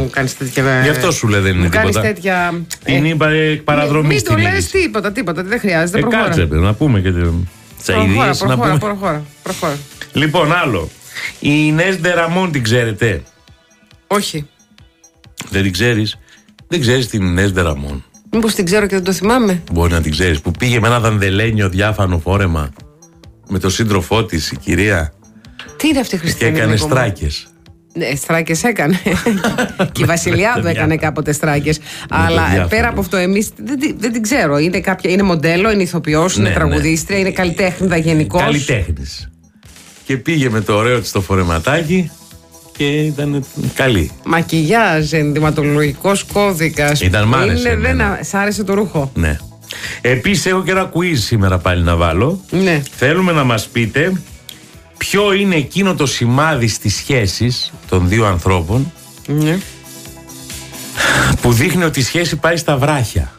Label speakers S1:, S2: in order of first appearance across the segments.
S1: μου κάνεις τέτοια.
S2: Γι' αυτό σου λέει δεν είναι τίποτα.
S1: Τέτοια.
S2: Την είπα παραδρομή
S1: μην
S2: στην
S1: το λες
S2: είδηση.
S1: τίποτα, δεν χρειάζεται.
S2: Κάτσε, να πούμε και τις αηδίες.
S1: Προχώρα.
S2: Λοιπόν, άλλο. Η Ινές Ντεραμόν την ξέρετε?
S1: Όχι.
S2: Δεν την ξέρεις? Δεν ξέρεις την Ινές Ντεραμόν?
S1: Μήπως την ξέρω και δεν το θυμάμαι?
S2: Μπορεί να την ξέρεις. Που πήγε με ένα δανδελένιο διάφανο φόρεμα με τον σύντροφό της, η κυρία.
S1: Τι είναι αυτή η Χριστίνα?
S2: Και έκανε στράκες.
S1: Ναι, στράκες έκανε. Και η Βασιλιάδου έκανε κάποτε στράκες. Αλλά πέρα από αυτό, εμείς δεν την ξέρω. Είναι μοντέλο, είναι ηθοποιός, είναι τραγουδίστρια, είναι καλλιτέχνηδα γενικώς.
S2: Καλλιτέχνης. Και πήγε με το ωραίο της το φορεματάκι και ήταν καλή.
S1: Μακιγιάζ, ενδυματολογικός κώδικας.
S2: Ήταν μ' άρεσε.
S1: Σ' άρεσε το ρούχο?
S2: Ναι. Επίσης έχω και ένα quiz σήμερα πάλι να βάλω.
S1: Ναι.
S2: Θέλουμε να μας πείτε ποιο είναι εκείνο το σημάδι στις σχέσεις των δύο ανθρώπων,
S1: ναι,
S2: που δείχνει ότι η σχέση πάει στα βράχια.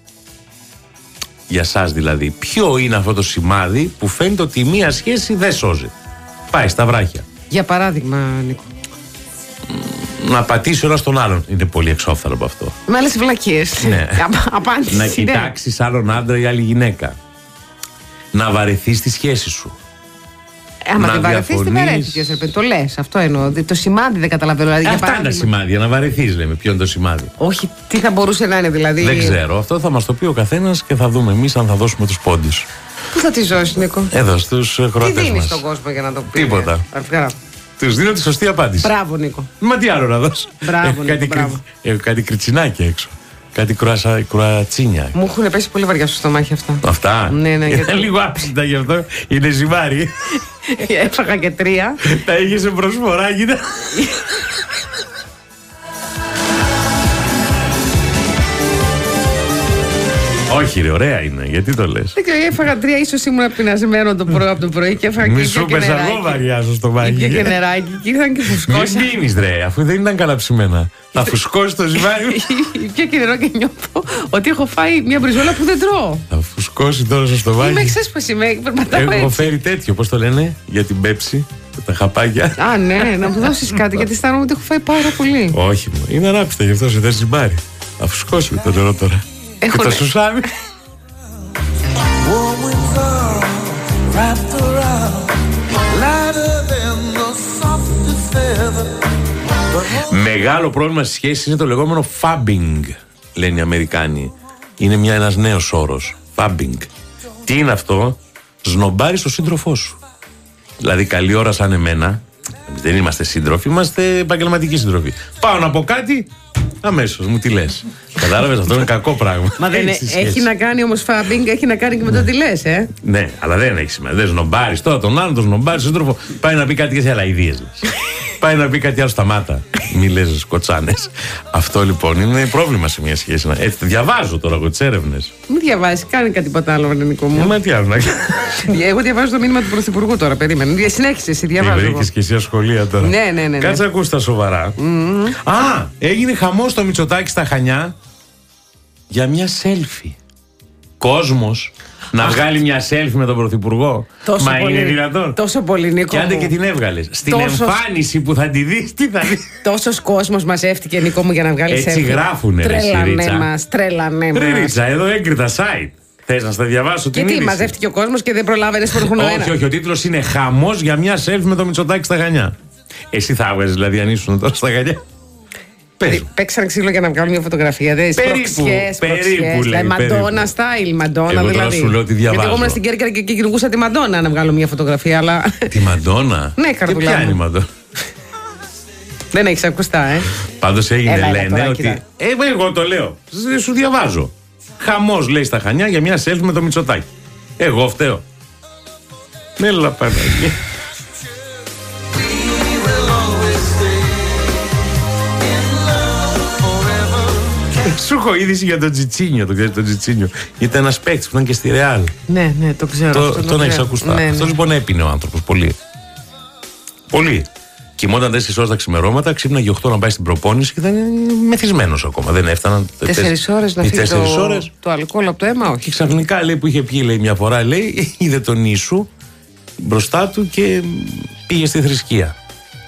S2: Για σας δηλαδή. Ποιο είναι αυτό το σημάδι που φαίνεται ότι η μία σχέση δεν σώζει? Πάει στα βράχια.
S1: Για παράδειγμα, Νίκο.
S2: Να πατήσει ο ένας τον άλλον. Είναι πολύ εξόφθαλο από αυτό.
S1: Με άλλες βλακίες.
S2: Ναι.
S1: Απάντηση.
S2: Να κοιτάξεις άλλον άντρα ή άλλη γυναίκα. Να βαρεθείς τη σχέση σου.
S1: Άμα την βαρεθείς, την βαρέθηκες. Το λες, αυτό εννοώ. Το σημάδι δεν καταλαβαίνω. Δηλαδή,
S2: αυτά είναι τα σημάδια. Να βαρεθείς, λέμε. Ποιο είναι το σημάδι?
S1: Όχι, τι θα μπορούσε να είναι δηλαδή?
S2: Δεν ξέρω. Αυτό θα μας το πει ο καθένας και θα δούμε εμείς αν θα δώσουμε τους πόντους.
S1: Πού θα τη ζώσεις, Νίκο?
S2: Εδώ στους Κροατές μας.
S1: Τι δίνεις στον κόσμο για να το πει?
S2: Τίποτα. Τους δίνω τη σωστή απάντηση.
S1: Μπράβο, Νίκο.
S2: Μα τι άλλο να δώσω?
S1: Μπράβο, Νίκο.
S2: Έχω κάτι κριτσινάκια έξω. Κάτι κουρατσίνια.
S1: Μου έχουν πέσει πολύ βαριά στο στομάχι αυτά.
S2: Αυτά?
S1: Ναι.
S2: Είναι λίγο άψητα γι' αυτό. Είναι ζυμάρι.
S1: Έφαγα και 3.
S2: Τα είχε σε προσφορά, κοίτα. Όχι ρε, ωραία είναι. Γιατί το λες?
S1: Δεν ξέρω, έφαγα 3, ίσως ήμουν πεινασμένο από το πρωί και έφαγα και νεράκι.
S2: Μη σου πες αργό βαριάζω στο μάγι.
S1: Και νεράκι και ήρθαν και φουσκώσα.
S2: Μην πίνεις ρε, αφού δεν ήταν καλά ψημένα. Θα φουσκώσει το ζυμάρι.
S1: Πια και νερό και νιώθω ότι έχω φάει μια μπριζόλα που δεν τρώω.
S2: Θα φουσκώσει τώρα στο στομάχι.
S1: Είμαι εξέσπαση, περπατάω έτσι.
S2: Έχω φέρει τέτοιο, πώς το λένε, για την πέψη. Τα χαπάκια.
S1: Α, ναι, να μου δώσεις κάτι, γιατί αισθάνομαι ότι έχω φάει πάρα πολύ.
S2: Όχι, είναι ανάπιστα, γι' αυτό σε θες ζυμάρι. Θα φουσκώσει το νερό τώρα. Και το σουσάμι. Μεγάλο πρόβλημα στη σχέση είναι το λεγόμενο fabbing, λένε οι Αμερικάνοι. Είναι ένας νέος όρος. Fabbing. Τι είναι αυτό? Σνομπάρεις τον σύντροφό σου. Δηλαδή καλή ώρα σαν εμένα. Δεν είμαστε σύντροφοι, είμαστε επαγγελματικοί σύντροφοι. Πάω να πω κάτι, αμέσως μου τι λες. Κατάλαβες, αυτό είναι κακό πράγμα.
S1: Μα δεν έχει να κάνει όμως fabbing, έχει να κάνει και με το τι λες,
S2: Ναι, αλλά δεν έχει σημασία. Δεν σνομπάρεις τώρα τον άλλον, τον σνομπάρεις σύντροφο. Πάει να πει κάτι για αλαηδίες λες. Πάει να πει κάτι άλλο, σταμάτα. Μη λες κοτσάνες. Αυτό λοιπόν είναι πρόβλημα σε μια σχέση. Έτσι, διαβάζω τώρα εγώ τις έρευνες.
S1: Μην διαβάζεις, κάνει κάτι τίποτα άλλο, Νίκο μου.
S2: Μα τι άλλο να κάνει.
S1: Εγώ διαβάζω το μήνυμα του Πρωθυπουργού τώρα, περίμενε. Συνέχισε, εσύ διαβάζω.
S2: Τι βρήκες και εσύ ασχολία τώρα.
S1: Ναι.
S2: Κάτσε ακούς τα σοβαρά. Α, έγινε χαμός στο Μητσοτάκη στα Χανιά για μια selfie. Κόσμος να βγάλει μια selfie με τον Πρωθυπουργό. Μα είναι δυνατόν?
S1: Τόσο πολύ, Νίκο.
S2: Και άντε και την έβγαλες. Στην εμφάνιση που θα τη δεις, τι θα δεις?
S1: Τόσος κόσμος μαζεύτηκε, Νίκο μου, για να βγάλει selfie.
S2: Έτσι γράφουνε, ρε Σιρίτσα.
S1: Τρέλανε μας.
S2: Ρε Ρίτσα, εδώ έγκριτα site. Θες να στα διαβάσω την είδηση?
S1: Γιατί μαζεύτηκε ο κόσμος και δεν προλάβαινες προηγούμενο ένα?
S2: Όχι, ο τίτλος είναι «Χαμός για μια selfie με τον Μητσοτάκη στα Χανιά». Εσύ θα έβγαζες δηλαδή αν ήσουν τώρα στα Χανιά?
S1: Παίξαν ξύλο για να βγάλουν μια φωτογραφία. Περίπου λέει. Μαντόνα style, Μαντόνα δηλαδή.
S2: Σου λέω τι διαβάζω.
S1: Γιατί εγώ ήμουν στην Κέρκυρα και κυνηγούσα τη Μαντόνα να βγάλω μια φωτογραφία, αλλά.
S2: Τη Μαντόνα?
S1: Ναι, καρδουλά.
S2: Και ποια είναι η Μαντόνα?
S1: Δεν έχεις ακουστά,
S2: Πάντως έγινε, λένε ότι. Εγώ το λέω. Σου διαβάζω. Χαμός λέει στα Χανιά για μια selfie με το Μητσοτάκη. Εγώ φταίω? Μέλα Παναγία. Σου έχω είδηση για τον Τζιτσίνιο. Το ξέρεις τον Τζιτσίνιο? Ήταν ένας παίκτης που ήταν και στη Ρεάλ.
S1: Ναι, το ξέρω.
S2: Τον έχεις ακουστά?
S1: Ναι.
S2: Αυτός λοιπόν έπινε ο άνθρωπος πολύ. Πολύ. Κοιμόταν 4 ώρες τα ξημερώματα, ξύπναγε 8 να πάει στην προπόνηση και ήταν μεθυσμένος ακόμα. Δεν έφταναν
S1: 4 ώρες να φύγει το αλκοόλ από το αίμα, όχι.
S2: Και ξαφνικά λέει που είχε πιει, λέει μια φορά, λέει, είδε τον Ιησού μπροστά του και πήγε στη θρησκεία.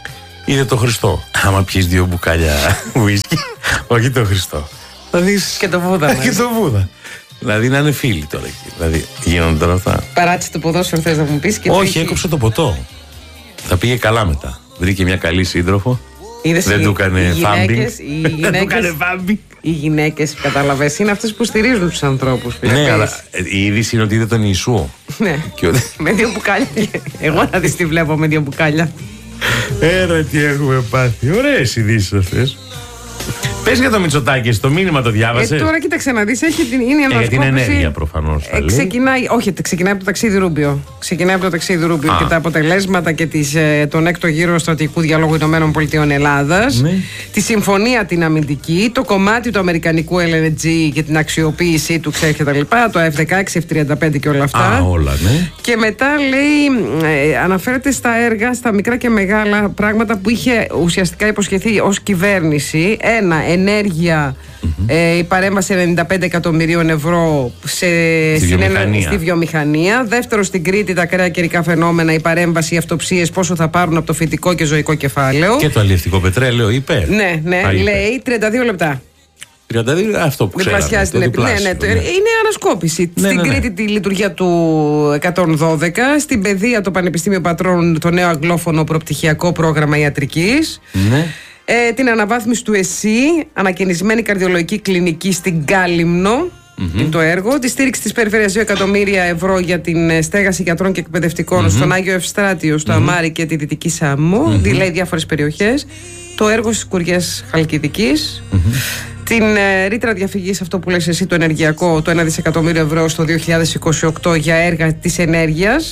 S2: Είδε το Χριστό. Άμα πιεις 2 μπουκάλια ουίσκι, όχι το Χριστό, θα δεις
S1: και το Βούδα.
S2: Και το Βούδα. Δηλαδή να είναι φίλοι τώρα εκεί. Δηλαδή γίνονται τώρα αυτά.
S1: Παράτησε το ποδόσφαιρο, θες να μου πεις?
S2: Όχι, έκοψε το ποτό. Θα πήγε καλά μετά. Βρήκε μια καλή σύντροφο. Δεν του έκανε φάμπινγκ.
S1: Οι γυναίκες, κατάλαβες, είναι αυτές που στηρίζουν τους ανθρώπους.
S2: Ναι, αλλά η είδηση είναι ότι είδε τον Ιησού.
S1: Ναι, με 2 μπουκάλια. Εγώ να δεις τι βλέπω με 2 μπουκάλια.
S2: Τι έχουμε πάθει. Ωραίες ειδήσεις αυτές. Πες για το Μητσοτάκη, το μήνυμα το διάβασες?
S1: Τώρα κοίταξε να δεις, είναι ανασκόπηση.
S2: Για την ενέργεια προφανώς.
S1: Ξεκινάει από το ταξίδι Ρούμπιο. Ξεκινάει από το ταξίδι Ρούμπιο και τα αποτελέσματα και τον έκτο γύρο στρατηγικού διαλόγου Ηνωμένων Πολιτειών Ελλάδας. Ναι. Τη συμφωνία την αμυντική, το κομμάτι του αμερικανικού LNG και την αξιοποίησή του, ξέρει κτλ. Το F-16, F-35 και όλα αυτά.
S2: Όλα, ναι. Και
S1: μετά λέει, αναφέρεται στα έργα, στα μικρά και μεγάλα πράγματα που είχε ουσιαστικά υποσχεθεί ως κυβέρνηση. Ένα, ενέργεια, η παρέμβαση 95 εκατομμυρίων ευρώ στη βιομηχανία. Δεύτερο, στην Κρήτη, τα ακραία καιρικά φαινόμενα, η παρέμβαση, οι αυτοψίες, πόσο θα πάρουν από το φυτικό και ζωικό κεφάλαιο.
S2: Και το αλλιευτικό πετρέλαιο, είπε.
S1: Ναι, λέει 32 λεπτά.
S2: 32, αυτό που ξέραμε.
S1: Είναι ανασκόπηση. Στην Κρήτη τη λειτουργία του 112, στην παιδεία το Πανεπιστήμιο Πατρών, το νέο αγγλόφωνο προπτυχιακό πρόγραμμα ιατρικής. Ναι. Την αναβάθμιση του ΕΣΥ, ανακαινισμένη καρδιολογική κλινική στην Κάλυμνο, είναι το έργο. Τη στήριξη της περιφέρειας 2 εκατομμύρια ευρώ για την στέγαση γιατρών και εκπαιδευτικών στον Άγιο Ευστράτιο, στο Αμάρι και τη Δυτική Σάμμο, δηλαδή διάφορες περιοχές. Το έργο στις Κουριές Χαλκιδικής. Την ρήτρα διαφυγής, αυτό που λες εσύ, το ενεργειακό, το 1 δισεκατομμύριο ευρώ στο 2028 για έργα της ενέργειας.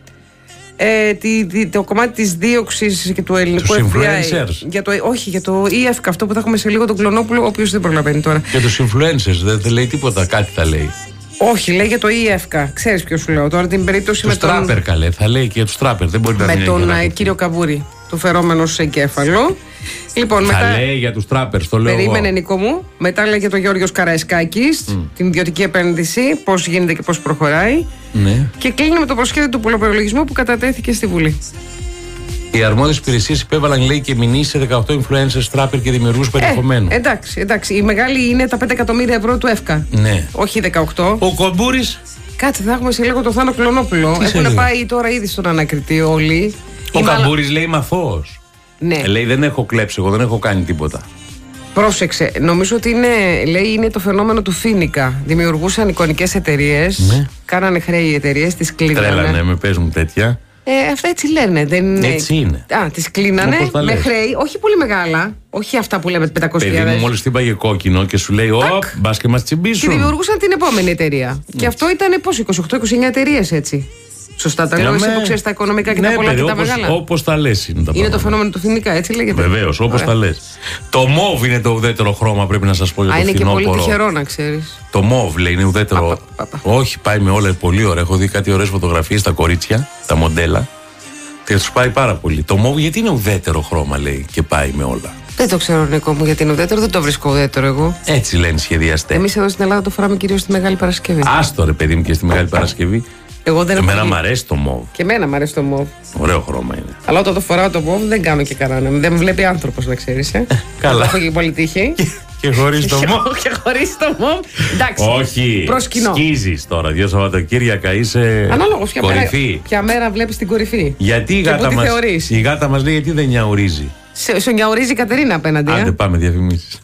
S1: Το κομμάτι της δίωξης και του ελληνικού FBI. Για το EFK, αυτό που θα έχουμε σε λίγο, τον Κλωνόπουλο, ο οποίος δεν προλαβαίνει τώρα.
S2: Για τους influencers δεν λέει τίποτα, κάτι θα λέει.
S1: Όχι, λέει για το EFK. Ξέρεις ποιο σου λέω τώρα, την περίπτωση
S2: με τον Τράπερ, καλέ. Θα λέει και για τους Τράπερ. Δεν μπορεί να
S1: με τον κύριο Καβούρη, του φερόμενο σε εγκέφαλο. Λοιπόν,
S2: θα μετά λέει για τους Τράπερ, το λέω.
S1: Περίμενε, Νικό μου. Μετά λέει για τον Γιώργος Καραϊσκάκης, την ιδιωτική επένδυση, πώς γίνεται και πώς προχωράει. Ναι. Και κλείνει με το προσχέδιο του πολλαπλολογισμού που κατατέθηκε στη Βουλή.
S2: Οι αρμόδιες υπηρεσίες υπέβαλαν, λέει, και μηνύσεις σε 18 influencers, τράπερ και δημιουργούς περιεχομένου.
S1: Εντάξει. Η μεγάλη είναι τα 5 εκατομμύρια ευρώ του ΕΦΚΑ. Ναι. Όχι 18.
S2: Ο Κομπούρης.
S1: Κάτσε, θα έχουμε σε λίγο το Θάνο Κλωνόπουλο. Έχουν πάει τώρα ήδη στον ανακριτή όλοι.
S2: Ο Καμπούρης λέει μαθός. Ναι. Λέει δεν έχω κλέψει, εγώ δεν έχω κάνει τίποτα.
S1: Πρόσεξε, νομίζω ότι είναι το φαινόμενο του Φίνικα. Δημιουργούσαν εικονικές εταιρείες, κάνανε χρέη οι εταιρείες, τις κλείνανε.
S2: Τρέλανε, με παίζουν τέτοια.
S1: Αυτά έτσι λένε.
S2: Έτσι είναι.
S1: Τις κλείνανε με χρέη, όχι πολύ μεγάλα. Όχι αυτά που λέμε 500.000.
S2: Παιδί μου, μόλις την πάγε κόκκινο και σου λέει, μπας και μας τσιμπήσουν.
S1: Και δημιουργούσαν την επόμενη εταιρεία. Έτσι. Και αυτό ήταν πώς, 28-29 εταιρείες έτσι. Σωστά τα λέω, εσύ που ξέρεις τα οικονομικά και τα πολλά και τα μεγάλα.
S2: Όπως τα λες είναι τα πράγματα.
S1: Είναι το φαινόμενο του Φινικά, έτσι λέγεται.
S2: Βεβαίως, όπως τα λες. Το μόβ είναι το ουδέτερο χρώμα, πρέπει να σας πω για το φθινόπωρο.
S1: Είναι και πολύ τυχερό να ξέρεις.
S2: Το μόβ λέει είναι ουδέτερο. Όχι, πάει με όλα πολύ ωραία. Έχω δει κάτι ωραίες φωτογραφίες στα κορίτσια, τα μοντέλα. Και τους πάει πάρα πολύ. Το μόβ γιατί είναι ουδέτερο χρώμα, λέει, και πάει με όλα.
S1: Δεν το ξέρω, Νίκο μου, γιατί είναι ουδέτερο, δεν το βρίσκω ουδέτερο εγώ.
S2: Έτσι λένε οι σχεδιαστές.
S1: Εμείς εδώ στην Ελλάδα το φοράμε κυρίως στη Μεγάλη Παρασκευή.
S2: Άστο ρε παιδί μου και στη Μεγάλη Παρασκευή. Εμένα μ' αρέσει το μόβ.
S1: Και εμένα μ' αρέσει το μόβ.
S2: Ωραίο χρώμα είναι.
S1: Αλλά όταν το φοράω το μόβ δεν κάνω και κανένα. Δεν με βλέπει άνθρωπος, να ξέρεις.
S2: Καλά.
S1: Έχω και πολύ τύχη.
S2: Και χωρίς το μόβ.
S1: Και χωρίς το μόβ. Εντάξει.
S2: Όχι.
S1: Προσκυνώ.
S2: Σκίζεις τώρα. 2 Σαββατοκύριακα είσαι
S1: ανάλογος,
S2: κορυφή.
S1: Ποια μέρα βλέπεις την κορυφή.
S2: Γιατί η γάτα μας λέει γιατί δεν νιαουρίζει.
S1: Σε νιαουρίζει η Κατερίνα απέναντι.
S2: Άντε πάμε διαφημίσεις.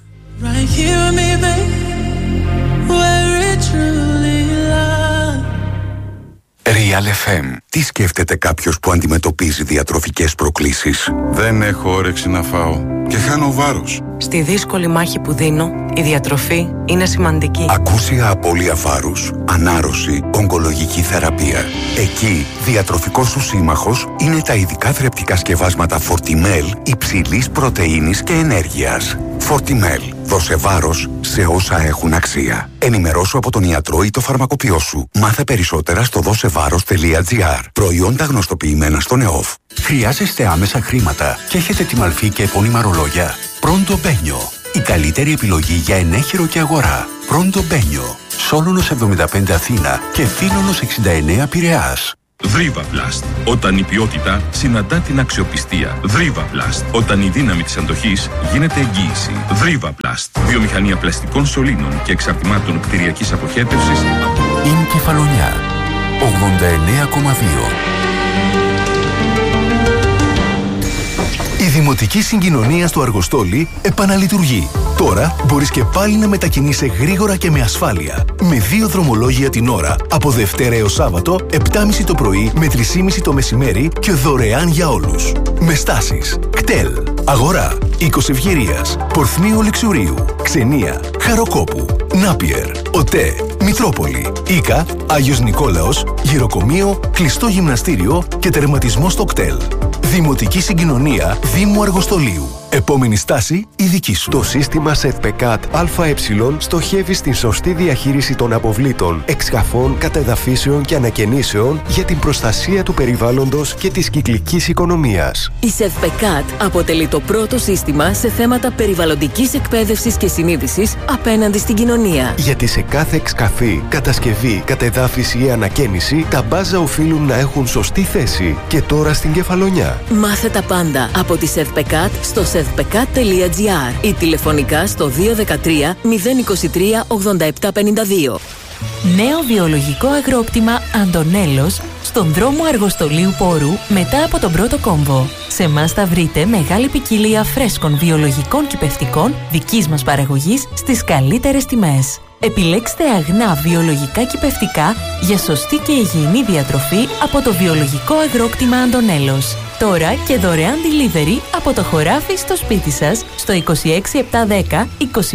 S3: Real FM. Τι σκέφτεται κάποιος που αντιμετωπίζει διατροφικές προκλήσεις?
S4: Δεν έχω όρεξη να φάω και χάνω βάρος.
S5: Στη δύσκολη μάχη που δίνω, η διατροφή είναι σημαντική.
S3: Ακούσια απώλεια βάρους, ανάρρωση, ογκολογική θεραπεία. Εκεί, διατροφικός σου σύμμαχος είναι τα ειδικά θρεπτικά σκευάσματα Fortimel υψηλής πρωτεΐνης και ενέργειας. Fortimel. Δώσε βάρος σε όσα έχουν αξία. Ενημερώσου από τον ιατρό ή το φαρμακοποιό σου. Μάθε περισσότερα στο δώσεβάρος.gr. Προϊόντα γνωστοποιημένα στον ΕΟΦ. Χρειάζεστε άμεσα χρήματα και έχετε τη μαλφή και επώνυμα ρολόγια? Pronto Bagno. Η καλύτερη επιλογή για ενέχειρο και αγορά. Pronto Bagno. Σόλωνος 75 Αθήνα και Φίλωνος 69 Πειραιάς.
S6: Δρίβαπλαστ. Όταν η ποιότητα συναντά την αξιοπιστία. Δρίβαπλαστ. Όταν η δύναμη της αντοχής γίνεται εγγύηση. Δρίβαπλαστ. Βιομηχανία πλαστικών σωλήνων και εξαρτημάτων κτηριακής αποχέτευσης.
S3: Είναι Κεφαλονιά. 89,2. Η Δημοτική Συγκοινωνία του Αργοστόλη επαναλειτουργεί. Τώρα μπορείς και πάλι να μετακινείσαι γρήγορα και με ασφάλεια. Με 2 δρομολόγια την ώρα, από Δευτέρα έως Σάββατο, 7.30 το πρωί με 3.30 το μεσημέρι και δωρεάν για όλους. Με στάσεις Κτέλ, Αγορά, Οίκος Ευγυρίας, Πορθμίου Λεξουρίου, Ξενία, Χαροκόπου, Νάπιερ, ΟΤΕ, Μητρόπολη, Ίκα, Άγιος Νικόλαος, Γυροκομείο, κλειστό γυμναστήριο και τερματισμό στο Κτέλ. Δημοτική Συγκοινωνία Δήμου Αργοστολίου. Επόμενη στάση, η δική σου.
S7: Το σύστημα ΣΕΔΠΕΚΑΤ ΑΕ στοχεύει στην σωστή διαχείριση των αποβλήτων, εξκαφών, κατεδαφίσεων και ανακαινήσεων για την προστασία του περιβάλλοντος και της κυκλικής οικονομίας.
S8: Η ΣΕΔΠΕΚΑΤ αποτελεί το πρώτο σύστημα σε θέματα περιβαλλοντικής εκπαίδευσης και συνείδησης απέναντι στην κοινωνία.
S7: Γιατί σε κάθε εξκαφή, κατασκευή, κατεδάφιση ή ανακαίνιση, τα μπάζα οφείλουν να έχουν σωστή θέση. Και τώρα στην Κεφαλονιά.
S8: Μάθε τα πάντα από τη ΣΕΔΠΕΚΑΤ στο sevpekat.gr ή τηλεφωνικά στο 213 023 8752.
S9: Νέο βιολογικό αγρόκτημα Αντωνέλος στον δρόμο Αργοστολίου Πόρου μετά από τον πρώτο κόμβο. Σε εμάς θα βρείτε μεγάλη ποικιλία φρέσκων βιολογικών κυπευτικών δικής μας παραγωγής στις καλύτερες τιμές. Επιλέξτε αγνά βιολογικά κυπευτικά για σωστή και υγιεινή διατροφή από το βιολογικό αγρόκτημα Αντωνέλος. Τώρα και δωρεάν delivery από το χωράφι στο σπίτι σας στο 26710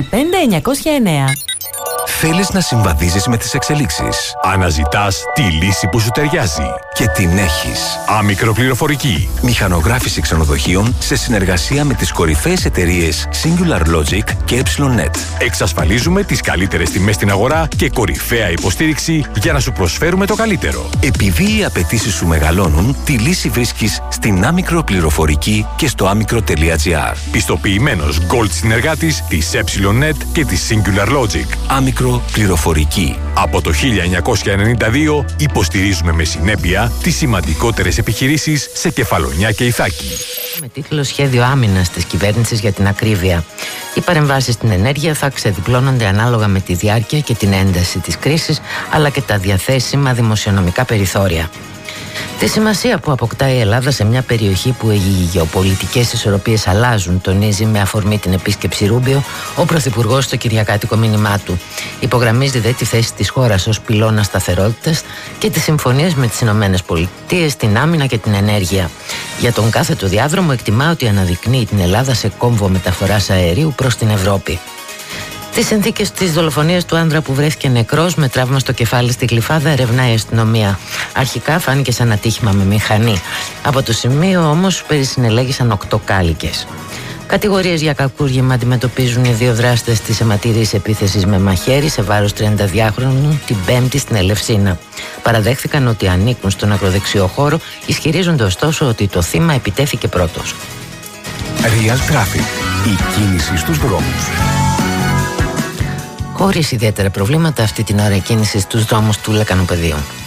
S9: 25909.
S3: Θέλεις να συμβαδίζεις με τις εξελίξεις.
S10: Αναζητάς τη λύση που σου ταιριάζει.
S3: Και την έχεις.
S10: Άμικρο πληροφορική.
S3: Μηχανογράφηση ξενοδοχείων σε συνεργασία με τις κορυφαίες εταιρείες Singular Logic και EpsilonNet.
S10: Εξασφαλίζουμε τις καλύτερες τιμές στην αγορά και κορυφαία υποστήριξη για να σου προσφέρουμε το καλύτερο.
S3: Επειδή οι απαιτήσεις σου μεγαλώνουν, τη λύση βρίσκεις στην Άμικρο πληροφορική και στο άμικρο.gr.
S10: Πιστοποιημένος Gold συνεργάτης της EpsilonNet και της Singular Logic.
S3: Άμικρο πληροφορική.
S10: Από το 1992 υποστηρίζουμε με συνέπεια τις σημαντικότερες επιχειρήσεις σε Κεφαλονιά και Ιθάκη.
S11: Με τίτλο «Σχέδιο άμυνας της κυβέρνησης για την ακρίβεια». Οι παρεμβάσεις στην ενέργεια θα ξεδιπλώνονται ανάλογα με τη διάρκεια και την ένταση της κρίσης, αλλά και τα διαθέσιμα δημοσιονομικά περιθώρια. Τη σημασία που αποκτά η Ελλάδα σε μια περιοχή που οι γεωπολιτικές ισορροπίες αλλάζουν, τονίζει με αφορμή την επίσκεψη Ρούμπιο ο Πρωθυπουργός στο κυριακάτικο μήνυμά του. Υπογραμμίζει δε τη θέση της χώρας ως πυλώνα σταθερότητας και τις συμφωνίες με τις ΗΠΑ, την άμυνα και την ενέργεια. Για τον κάθετο διάδρομο εκτιμά ότι αναδεικνύει την Ελλάδα σε κόμβο μεταφοράς αερίου προς την Ευρώπη. Τις συνθήκες της δολοφονίας του άντρα που βρέθηκε νεκρός με τραύμα στο κεφάλι στη Γλυφάδα ερευνάει η αστυνομία. Αρχικά φάνηκε σαν ατύχημα με μηχανή. Από το σημείο όμως περισυνελέγησαν 8 κάλικες. Κατηγορίες για κακούργημα αντιμετωπίζουν οι 2 δράστες της αιματηρής επίθεσης με μαχαίρι σε βάρος 32χρονου την Πέμπτη στην Ελευσίνα. Παραδέχθηκαν ότι ανήκουν στον ακροδεξιό χώρο, ισχυρίζονται ωστόσο ότι το θύμα επιτέθηκε πρώτος.
S3: Real Traffic. Η κίνηση στους δρόμους.
S11: Χωρίς ιδιαίτερα προβλήματα αυτή την ώρα η κίνηση στους δρόμους του Λεκανοπεδίου.